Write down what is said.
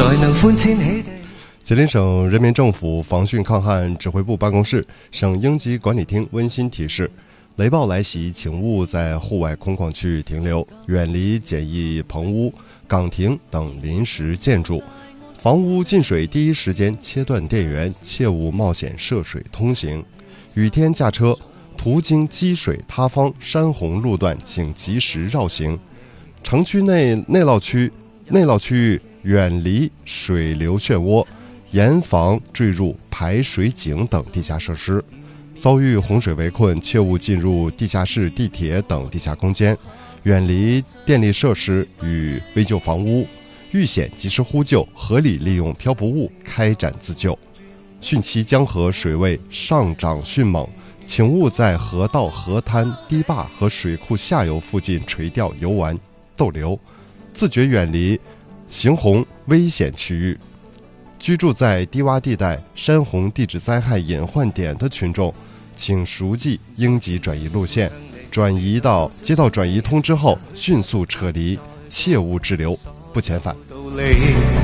吉林省人民政府防汛抗旱指挥部办公室、省应急管理厅温馨提示：雷暴来袭，请勿在户外空旷区域停留，远离简易棚屋、岗亭等临时建筑。房屋进水第一时间切断电源，切勿冒险涉水通行。雨天驾车，途经积水塌方、山洪路段，请及时绕行。城区内内涝区域远离水流漩涡，严防坠入排水井等地下设施。遭遇洪水围困，切勿进入地下室、地铁等地下空间，远离电力设施与危旧房屋。遇险及时呼救，合理利用漂浮物开展自救。汛期江河水位上涨迅猛，请勿在河道、河滩、堤坝和水库下游附近垂钓、游玩、逗留，自觉远离行洪危险区域。居住在低洼地带、山洪地质灾害隐患点的群众，请熟记应急转移路线，接到转移通知后迅速撤离，切勿滞留，不遣返。